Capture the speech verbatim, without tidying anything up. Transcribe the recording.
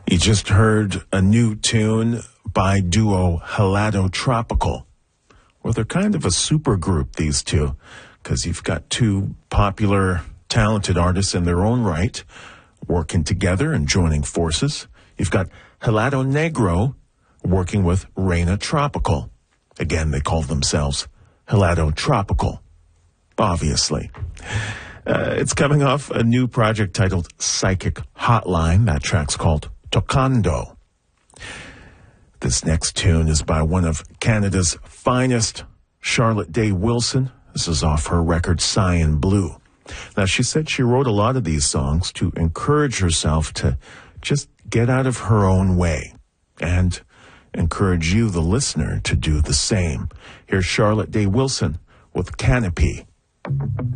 You just heard a new tune by duo Helado Tropical. Well, they're kind of a super group, these two, because you've got two popular, talented artists in their own right working together and joining forces. You've got Helado Negro working with Reina Tropical. Again, they call themselves Helado Tropical, obviously. Uh, it's coming off a new project titled Psychic Hotline. That track's called Tocando. This next tune is by one of Canada's finest, Charlotte Day Wilson. This is off her record Cyan Blue. Now, she said she wrote a lot of these songs to encourage herself to just get out of her own way and encourage you, the listener, to do the same. Here's Charlotte Day Wilson with Canopy.